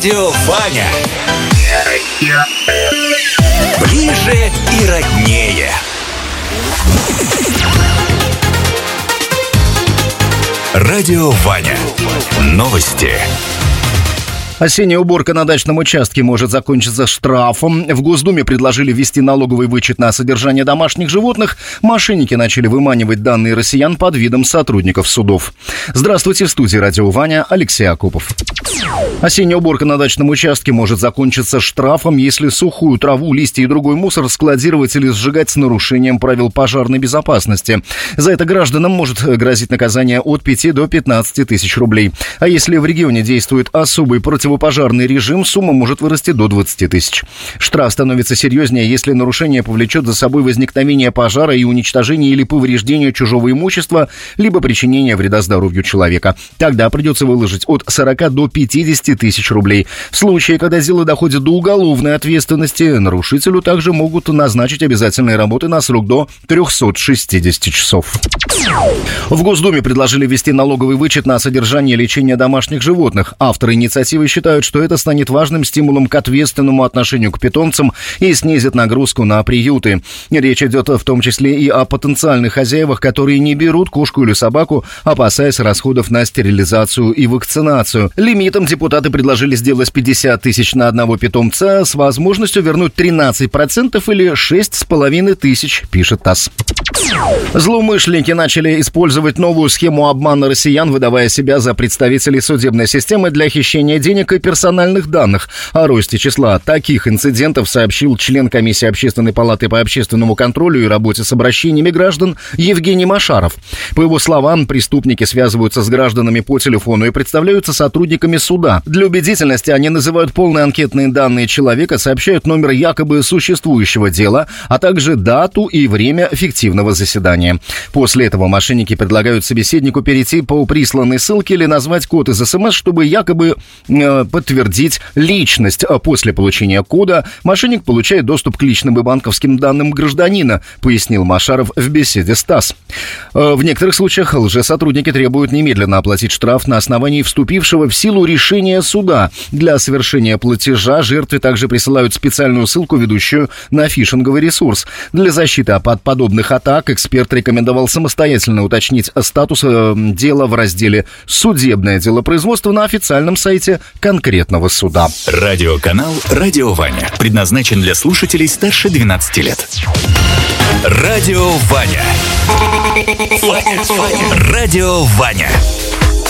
Радио Ваня. Ближе и роднее. Радио Ваня. Новости. Осенняя уборка на дачном участке может закончиться штрафом. В Госдуме предложили ввести налоговый вычет на содержание домашних животных. Мошенники начали выманивать данные россиян под видом сотрудников судов. Здравствуйте, в студии Радио Ваня, Алексей Акопов. Осенняя уборка на дачном участке может закончиться штрафом, если сухую траву, листья и другой мусор складировать или сжигать с нарушением правил пожарной безопасности. За это гражданам может грозить наказание от 5 до 15 тысяч рублей. А если в регионе действует особый противопожарный режим, сумма может вырасти до 20 тысяч. Штраф становится серьезнее, если нарушение повлечет за собой возникновение пожара и уничтожение или повреждение чужого имущества, либо причинение вреда здоровью человека. Тогда придется выложить от 40 до 50 тысяч рублей. В случае, когда дело доходит до уголовной ответственности, нарушителю также могут назначить обязательные работы на срок до 360 часов. В Госдуме предложили ввести налоговый вычет на содержание и лечение домашних животных. Авторы инициативы считают, что это станет важным стимулом к ответственному отношению к питомцам и снизит нагрузку на приюты. Речь идет в том числе и о потенциальных хозяевах, которые не берут кошку или собаку, опасаясь расходов на стерилизацию и вакцинацию. Лимитом депутаты предложили сделать 50 тысяч на одного питомца с возможностью вернуть 13% или 6,5 тысяч, пишет ТАСС. Злоумышленники начали использовать новую схему обмана россиян, выдавая себя за представителей судебной системы для хищения денег и персональных данных. О росте числа таких инцидентов сообщил член комиссии Общественной палаты по общественному контролю и работе с обращениями граждан Евгений Машаров. По его словам, преступники связываются с гражданами по телефону и представляются сотрудниками суда. Для убедительности они называют полные анкетные данные человека, сообщают номер якобы существующего дела, а также дату и время фиктивного заседания. После этого мошенники предлагают собеседнику перейти по присланной ссылке или назвать код из СМС, чтобы якобы подтвердить личность. После получения кода мошенник получает доступ к личным и банковским данным гражданина, пояснил Машаров в беседе с ТАСС. В некоторых случаях лжесотрудники требуют немедленно оплатить штраф на основании вступившего в силу решения суда. Для совершения платежа жертве также присылают специальную ссылку, ведущую на фишинговый ресурс. Для защиты от подобных атак эксперт рекомендовал самостоятельно уточнить статус дела в разделе «Судебное делопроизводство» на официальном сайте конкретного суда. Радиоканал «Радио Ваня» предназначен для слушателей старше 12 лет. Радио Ваня. Радио Ваня.